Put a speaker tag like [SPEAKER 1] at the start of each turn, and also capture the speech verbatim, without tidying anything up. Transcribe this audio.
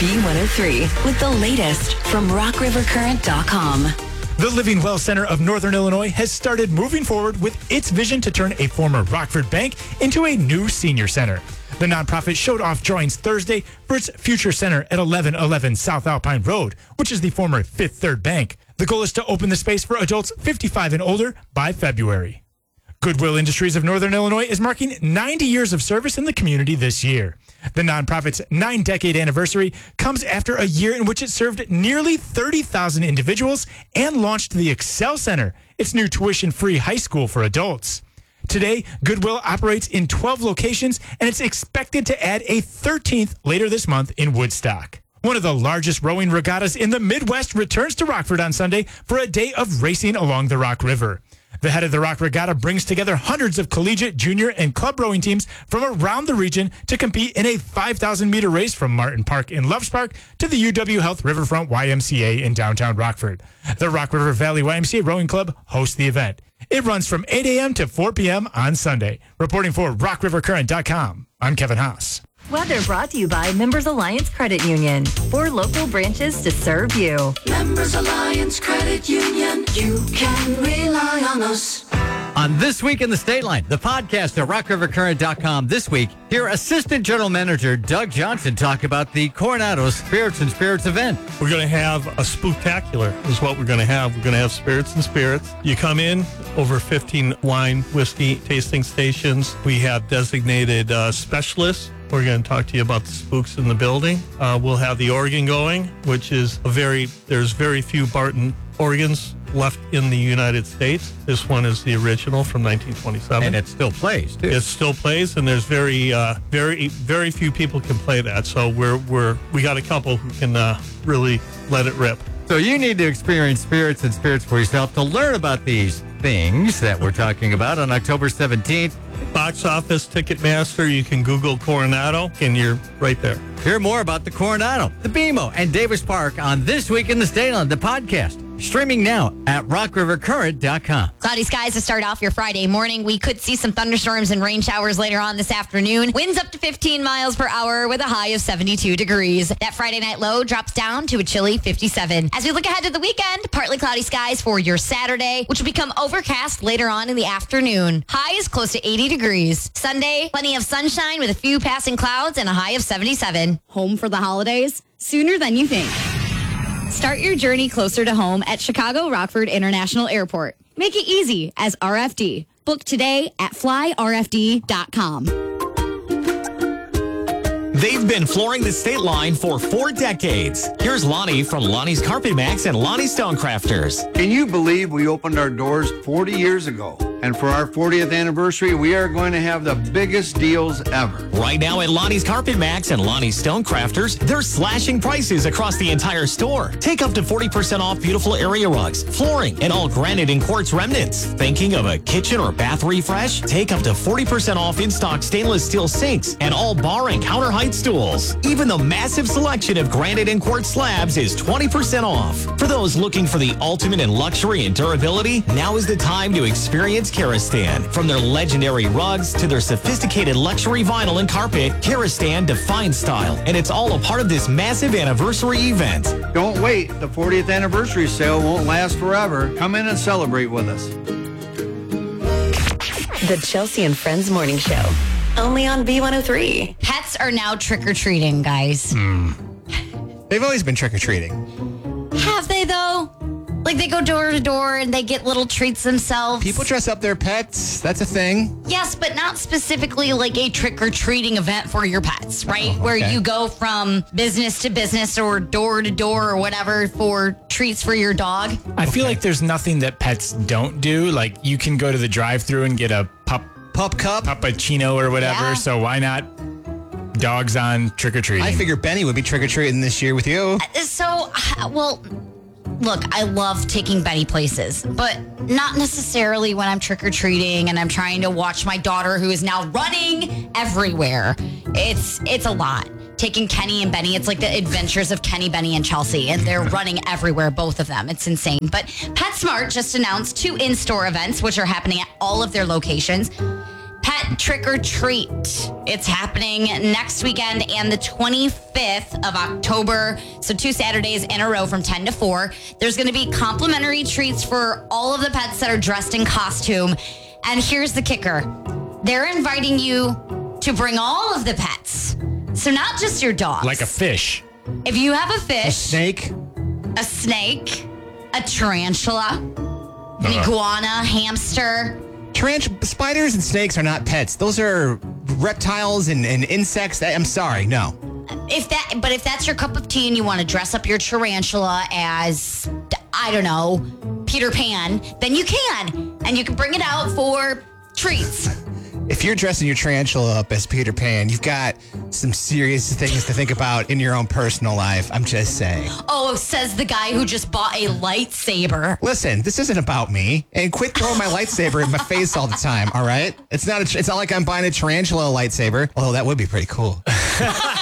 [SPEAKER 1] B one oh three with the latest from rock river current dot com.
[SPEAKER 2] The Living Well Center of Northern Illinois has started moving forward with its vision to turn a former Rockford bank into a new senior center. The nonprofit showed off drawings Thursday for its future center at eleven eleven South Alpine Road, which is the former Fifth Third Bank. The goal is to open the space for adults fifty-five and older by February. Goodwill Industries of Northern Illinois is marking ninety years of service in the community this year. The nonprofit's nine-decade anniversary comes after a year in which it served nearly thirty thousand individuals and launched the Excel Center, its new tuition-free high school for adults. Today, Goodwill operates in twelve locations, and it's expected to add a thirteenth later this month in Woodstock. One of the largest rowing regattas in the Midwest returns to Rockford on Sunday for a day of racing along the Rock River. The head of the Rock Regatta brings together hundreds of collegiate, junior, and club rowing teams from around the region to compete in a five thousand meter race from Martin Park in Loves Park to the U W Health Riverfront Y M C A in downtown Rockford. The Rock River Valley Y M C A Rowing Club hosts the event. It runs from eight a.m. to four p.m. on Sunday. Reporting for rock river current dot com, I'm Kevin Haas.
[SPEAKER 3] Weather brought to you by Members Alliance Credit Union. Four local branches to serve you.
[SPEAKER 4] Members Alliance Credit Union. You can rely on us.
[SPEAKER 5] On This Week in the State Line, the podcast at rock river current dot com this week, hear Assistant General Manager Doug Johnson talk about the Coronado Spirits and Spirits event.
[SPEAKER 6] We're going to have a spooktacular is what we're going to have. We're going to have Spirits and Spirits. You come in, over fifteen wine, whiskey tasting stations. We have designated uh, specialists. We're going to talk to you about the spooks in the building. Uh, we'll have the organ going, which is a very, there's very few Barton organs left in the United States. This one is the original from nineteen twenty-seven.
[SPEAKER 5] And it still plays, too.
[SPEAKER 6] It still plays, and there's very, uh, very, very few people can play that. So we're, we're, we got a couple who can uh, really let it rip.
[SPEAKER 5] So you need to experience Spirits and Spirits for yourself to learn about these things that we're talking about on October seventeenth.
[SPEAKER 6] Box office, Ticketmaster, you can Google Coronado, and you're right there.
[SPEAKER 5] Hear more about the Coronado, the B M O, and Davis Park on This Week in the State on the podcast. Streaming now at rock river current dot com.
[SPEAKER 7] Cloudy skies to start off your Friday morning. We could see some thunderstorms and rain showers later on this afternoon. Winds up to fifteen miles per hour with a high of seventy-two degrees. That Friday night low drops down to a chilly fifty-seven. As we look ahead to the weekend, partly cloudy skies for your Saturday, which will become overcast later on in the afternoon. High is close to eighty degrees. Sunday, plenty of sunshine with a few passing clouds and a high of seventy-seven.
[SPEAKER 8] Home for the holidays? Sooner than you think. Start your journey closer to home at Chicago Rockford International Airport. Make it easy as R F D. Book today at fly r f d dot com.
[SPEAKER 9] They've been flooring the state line for four decades. Here's Lonnie from Lonnie's Carpet Max and Lonnie Stonecrafters.
[SPEAKER 10] Can you believe we opened our doors forty years ago? And for our fortieth anniversary, we are going to have the biggest deals ever.
[SPEAKER 9] Right now at Lonnie's Carpet Max and Lonnie's Stonecrafters, they're slashing prices across the entire store. Take up to forty percent off beautiful area rugs, flooring, and all granite and quartz remnants. Thinking of a kitchen or bath refresh? Take up to forty percent off in-stock stainless steel sinks and all bar and counter height stools. Even the massive selection of granite and quartz slabs is twenty percent off. For those looking for the ultimate in luxury and durability, now is the time to experience Karastan. From their legendary rugs to their sophisticated luxury vinyl and carpet, Karastan defines style, and it's all a part of this massive anniversary event.
[SPEAKER 10] Don't wait. The fortieth anniversary sale won't last forever. Come in and celebrate with us.
[SPEAKER 1] The Chelsea and Friends Morning Show. Only on B one oh three.
[SPEAKER 7] Pets are now trick-or-treating, guys.
[SPEAKER 11] Mm. They've always been trick-or-treating.
[SPEAKER 7] Have they, though? Like, they go door to door and they get little treats themselves.
[SPEAKER 11] People dress up their pets. That's a thing.
[SPEAKER 7] Yes, but not specifically like a trick-or-treating event for your pets, right?
[SPEAKER 11] Oh, okay.
[SPEAKER 7] Where you go from business to business or door to door or whatever for treats for your dog.
[SPEAKER 2] I feel like there's nothing that pets don't do. Like, you can go to the drive-thru and get a pup
[SPEAKER 11] pup cup,
[SPEAKER 2] puppuccino or whatever.
[SPEAKER 7] Yeah.
[SPEAKER 2] So why not dogs on trick-or-treating?
[SPEAKER 11] I figure Benny would be trick-or-treating this year with you.
[SPEAKER 7] Uh, So, uh, well... Look, I love taking Benny places, but not necessarily when I'm trick-or-treating and I'm trying to watch my daughter who is now running everywhere. It's it's a lot. Taking Kenny and Benny, it's like the adventures of Kenny, Benny, and Chelsea, and they're running everywhere, both of them. It's insane. But PetSmart just announced two in-store events, which are happening at all of their locations. Pet Trick or Treat. It's happening next weekend and the twenty-fifth of October. So two Saturdays in a row from ten to four. There's going to be complimentary treats for all of the pets that are dressed in costume. And here's the kicker. They're inviting you to bring all of the pets. So not just your dogs.
[SPEAKER 2] Like a fish.
[SPEAKER 7] If you have a fish.
[SPEAKER 11] A snake.
[SPEAKER 7] A snake. A tarantula. An
[SPEAKER 2] Uh-huh.
[SPEAKER 7] iguana. Hamster.
[SPEAKER 11] Tarantula, spiders and snakes are not pets. Those are reptiles and, and insects. I'm sorry, no.
[SPEAKER 7] If that, but if that's your cup of tea and you want to dress up your tarantula as, I don't know, Peter Pan, then you can. And you can bring it out for treats.
[SPEAKER 11] If you're dressing your tarantula up as Peter Pan, you've got some serious things to think about in your own personal life. I'm just saying.
[SPEAKER 7] Oh, says the guy who just bought a lightsaber.
[SPEAKER 11] Listen, this isn't about me. And quit throwing my lightsaber in my face all the time, all right? It's not a, it's not like I'm buying a tarantula lightsaber, although that would be pretty cool.